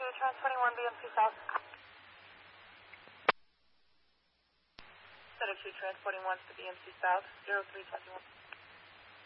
Trans 21 BMC South. Center 2 Trans 41 to BMC South, 0321.